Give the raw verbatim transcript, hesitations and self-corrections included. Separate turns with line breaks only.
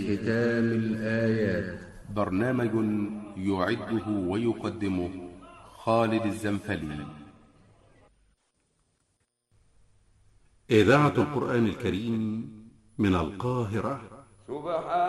ختام الآيات.
برنامج يعده ويقدمه خالد الزنفلي.
إذاعة القرآن الكريم من القاهرة.
سبحان